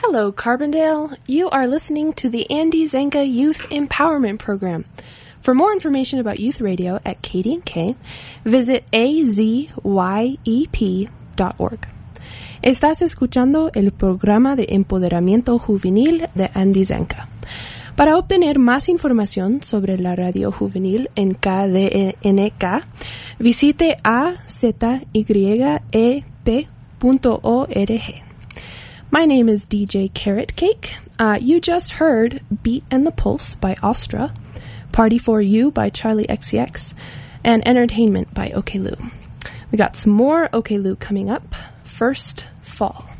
Hello, Carbondale. You are listening to the Andy Zenka Youth Empowerment Program. For more information about youth radio at KDNK, visit azyep.org. Estás escuchando el programa de empoderamiento juvenil de Andy Zenka. Para obtener más información sobre la radio juvenil en KDNK, visite azyep.org. My name is DJ Carrot Cake. You just heard Beat and the Pulse by Astra, Party for You by Charlie XCX, and Entertainment by OK Lou. We got some more OK Lou coming up. First, Fall.